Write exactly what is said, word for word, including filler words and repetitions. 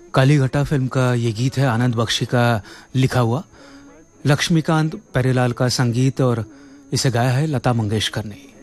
काली घटा फिल्म का ये गीत है आनंद बख्शी का लिखा हुआ, लक्ष्मीकांत प्यारेलाल का संगीत और इसे गाया है लता मंगेशकर ने।